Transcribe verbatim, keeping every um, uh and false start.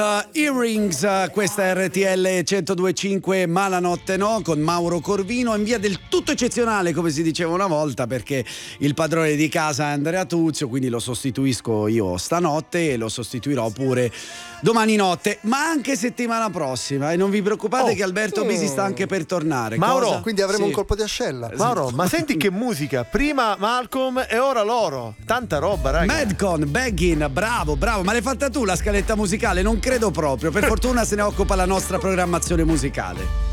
Uh, Earrings, uh, questa è R T L centodue e cinque, ma la notte no, con Mauro Corvino in via del tutto eccezionale, come si diceva una volta, perché il padrone di casa è Andrea Tuzio, quindi lo sostituisco io stanotte e lo sostituirò pure domani notte, ma anche settimana prossima, e non vi preoccupate Oh. che Alberto Bisi sta anche per tornare. Mauro, Cosa? Quindi avremo Sì. un colpo di ascella. Mauro, ma senti che musica, prima Malcolm e ora loro, tanta roba, raga. Madcon, Beggin, bravo, bravo, ma l'hai fatta tu la scaletta musicale? Non credo proprio, per fortuna se ne occupa la nostra programmazione musicale.